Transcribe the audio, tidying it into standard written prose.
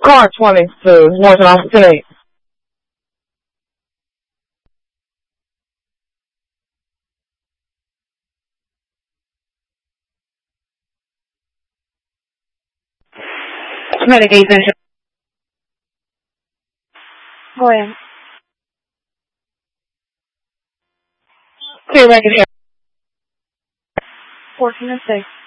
Car 22, north and off 10-8. Medic 8 Go ahead. Clear record here. 14 and 6.